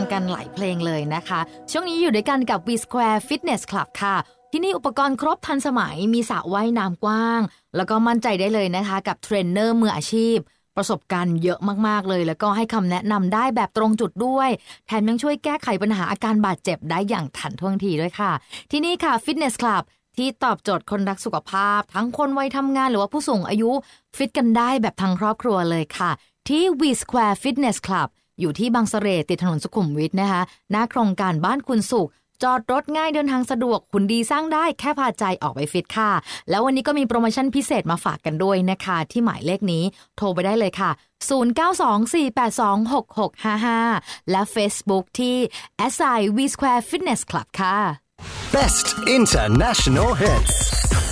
กันหลายเพลงเลยนะคะช่วงนี้อยู่ด้วยกันกับ V Square Fitness Club ค่ะที่นี่อุปกรณ์ครบทันสมัยมีสระว่ายน้ำกว้างแล้วก็มั่นใจได้เลยนะคะกับเทรนเนอร์มืออาชีพประสบการณ์เยอะมากๆเลยแล้วก็ให้คำแนะนำได้แบบตรงจุดด้วยแถมยังช่วยแก้ไขปัญหาอาการบาดเจ็บได้อย่างทันท่วงทีด้วยค่ะที่นี่ค่ะ Fitness Club ที่ตอบโจทย์คนรักสุขภาพทั้งคนวัยทำงานหรือว่าผู้สูงอายุฟิตกันได้แบบทั้งครอบครัวเลยค่ะที่ V Square Fitness Club อยู่ที่บางเสร่ติดถนนสุขุมวิทนะคะหน้าโครงการบ้านคุณสุขจอดรถง่ายเดินทางสะดวกหุ่นดีสร้างได้แค่พาใจออกไปฟิตค่ะแล้ววันนี้ก็มีโปรโมชั่นพิเศษมาฝากกันด้วยนะคะที่หมายเลขนี้โทรไปได้เลยค่ะ0924826655และ Facebook ที่ @V Square Fitness Club ค่ะ Best International Hits